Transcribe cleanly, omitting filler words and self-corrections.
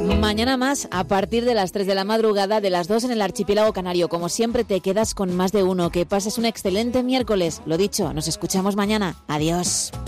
Mañana más, a partir de las 3 de la madrugada, de las 2 en el archipiélago canario. Como siempre, te quedas con más de uno. Que pases un excelente miércoles. Lo dicho, nos escuchamos mañana. Adiós.